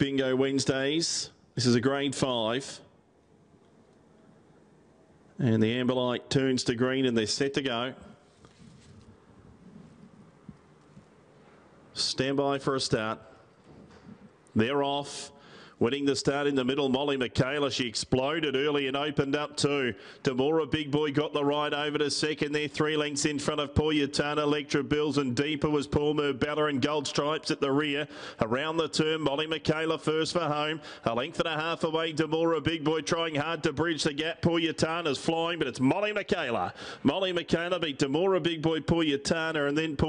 Bingo Wednesdays. This is a grade 5. And the amber light turns to green and they're set to go. Stand by for a start. They're off. Winning the start in the middle, Molly Michaela. She exploded early and opened up too. Demora Big Boy got the ride over to second there. 3 lengths in front of Poyatana, Electra Bills, and deeper was Paul Murbella and Gold Stripes at the rear. Around the turn, Molly Michaela first for home. A length and a half away, Demora Big Boy trying hard to bridge the gap. Poyatana's flying, but it's Molly Michaela. Molly Michaela beat Demora Big Boy, Poyatana, and then